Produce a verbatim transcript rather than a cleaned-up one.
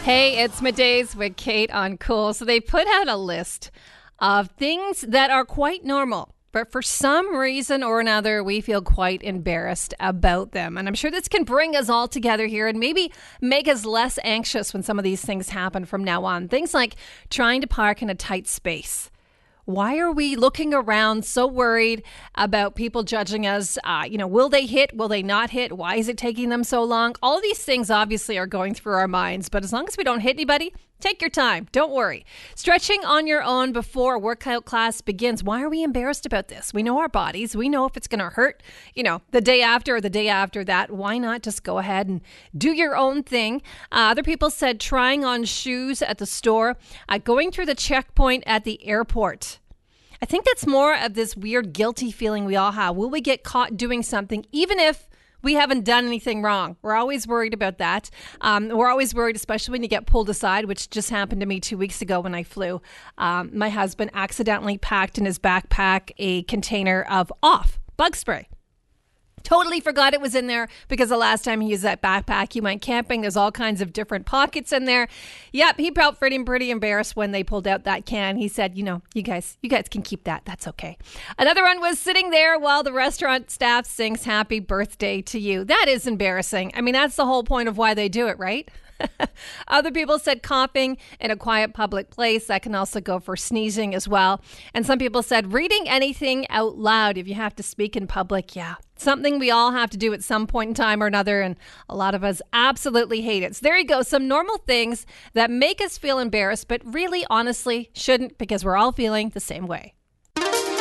Hey, it's Middays with Kate on Cool. So they put out a list of things that are quite normal, but for some reason or another, we feel quite embarrassed about them. And I'm sure this can bring us all together here and maybe make us less anxious when some of these things happen from now on. Things like trying to park in a tight space. Why are we looking around so worried about people judging us? Uh, you know, will they hit? Will they not hit? Why is it taking them so long? All of these things obviously are going through our minds, but as long as we don't hit anybody, take your time. Don't worry. Stretching on your own before a workout class begins. Why are we embarrassed about this? We know our bodies. We know if it's going to hurt, you know, the day after or the day after that. Why not just go ahead and do your own thing? Uh, other people said trying on shoes at the store, uh, going through the checkpoint at the airport. I think that's more of this weird guilty feeling we all have. Will we get caught doing something even if we haven't done anything wrong? We're always worried about that. Um, we're always worried, especially when you get pulled aside, which just happened to me two weeks ago when I flew. Um, my husband accidentally packed in his backpack a container of off bug spray. Totally forgot it was in there because the last time he used that backpack, he went camping. There's all kinds of different pockets in there. Yep, he felt pretty, pretty embarrassed when they pulled out that can. He said, you know, you guys, you guys can keep that. That's okay. Another one was sitting there while the restaurant staff sings happy birthday to you. That is embarrassing. I mean, that's the whole point of why they do it, right? Other people said coughing in a quiet public place. That can also go for sneezing as well. And some people said reading anything out loud if you have to speak in public. Yeah, something we all have to do at some point in time or another. And a lot of us absolutely hate it. So there you go. Some normal things that make us feel embarrassed, but really, honestly, shouldn't, because we're all feeling the same way.